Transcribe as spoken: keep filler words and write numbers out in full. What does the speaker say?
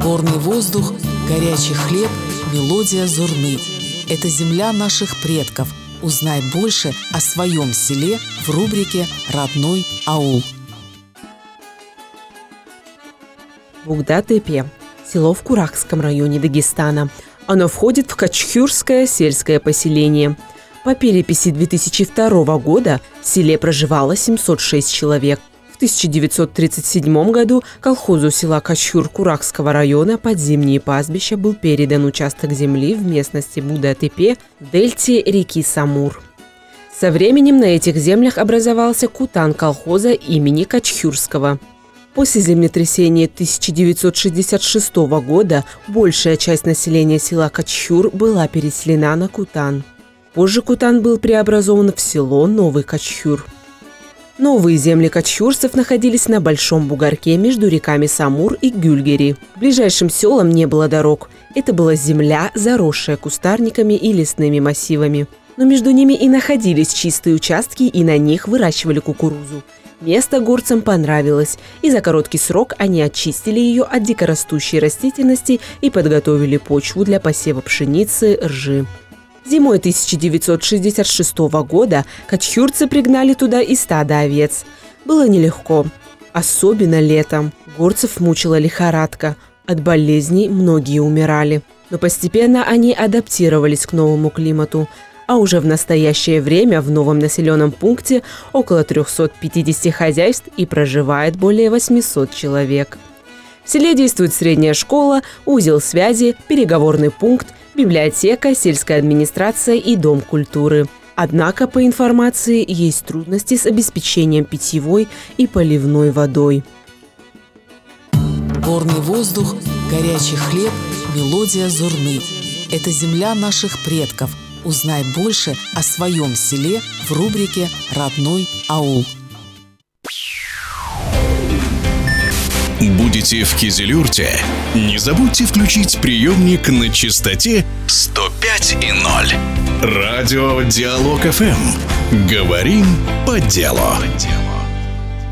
Горный воздух, горячий хлеб, мелодия зурны. Это земля наших предков. Узнай больше о своем селе в рубрике «Родной аул». Бугда-Тепе – село в Курахском районе Дагестана. Оно входит в Качхюрское сельское поселение. По переписи две тысячи второго года в селе проживало семьсот шесть человек. В тысяча девятьсот тридцать седьмом году колхозу села Качхюр Курахского района под зимние пастбища был передан участок земли в местности Бугда-Тепе в дельте реки Самур. Со временем на этих землях образовался кутан колхоза имени Качхюрского. После землетрясения тысяча девятьсот шестьдесят шестого года большая часть населения села Качхюр была переселена на Кутан. Позже Кутан был преобразован в село Новый Качхюр. Новые земли качхюрцев находились на большом бугорке между реками Самур и Гюльгери. Ближайшим селам не было дорог. Это была земля, заросшая кустарниками и лесными массивами. Но между ними и находились чистые участки, и на них выращивали кукурузу. Место горцам понравилось, и за короткий срок они очистили ее от дикорастущей растительности и подготовили почву для посева пшеницы, ржи. Зимой тысяча девятьсот шестьдесят шестого года качхюрцы пригнали туда и стадо овец. Было нелегко, особенно летом. Горцев мучила лихорадка, от болезней многие умирали. Но постепенно они адаптировались к новому климату. А уже в настоящее время в новом населенном пункте около трёхсот пятидесяти хозяйств и проживает более восьмисот человек. В селе действует средняя школа, узел связи, переговорный пункт, библиотека, сельская администрация и дом культуры. Однако, по информации, есть трудности с обеспечением питьевой и поливной водой. Горный воздух, горячий хлеб, мелодия зурны. Это земля наших предков. Узнай больше о своем селе в рубрике «Родной аул». Будете в Кизилюрте? Не забудьте включить приемник на частоте сто пять и ноль. Радио Диалог эф эм. Говорим по делу.